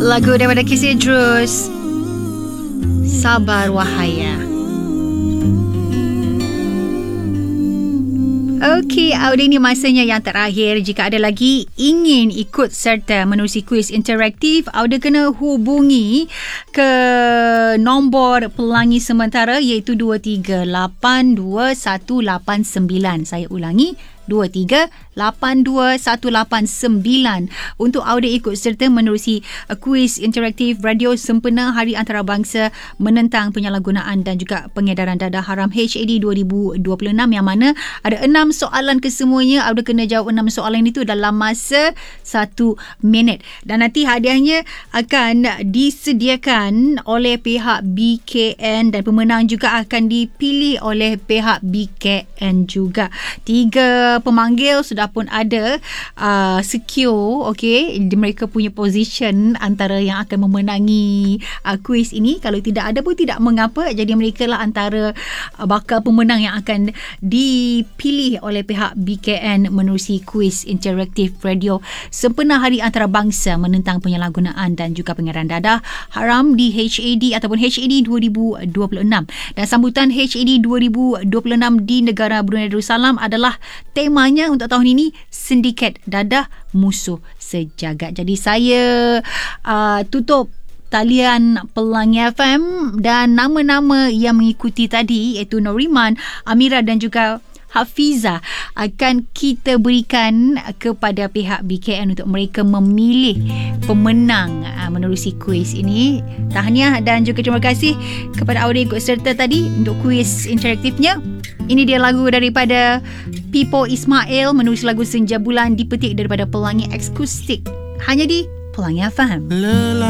Lagu daripada Kisah Idrus, Sabar Wahaya. Okey, audio ini masanya yang terakhir. Jika ada lagi ingin ikut serta menerusi kuis interaktif, audio kena hubungi ke nombor pelangi sementara iaitu 23821189. Saya ulangi, 23821189 untuk audio ikut serta menerusi kuis interaktif radio sempena Hari Antarabangsa menentang penyalahgunaan dan juga pengedaran dadah haram HAD 2026, yang mana ada 6 soalan kesemuanya. Audio kena jawab 6 soalan itu dalam masa 1 minit, dan nanti hadiahnya akan disediakan oleh pihak BKN dan pemenang juga akan dipilih oleh pihak BKN juga. 3 pemanggil sudah pun ada secure, okey, mereka punya position antara yang akan memenangi kuis ini. Kalau tidak ada pun tidak mengapa, jadi mereka lah antara bakal pemenang yang akan dipilih oleh pihak BKN menerusi kuis interaktif radio sempena Hari Antarabangsa menentang penyalahgunaan dan juga pengedaran dadah haram di HAD ataupun HAD 2026. Dan sambutan HAD 2026 di negara Brunei Darussalam adalah temanya untuk tahun ini, Sindiket Dadah Musuh Sejagat. Jadi saya tutup talian Pelangi FM, dan nama-nama yang mengikuti tadi iaitu Noriman, Amira dan juga Hafiza akan kita berikan kepada pihak BKN untuk mereka memilih pemenang menerusi kuis ini. Tahniah dan juga terima kasih kepada audio ikut serta tadi untuk kuis interaktifnya. Ini dia lagu daripada Pipo Ismail menulis lagu Senja Bulan, dipetik daripada Pelangi Akustik hanya di Pelangi FM.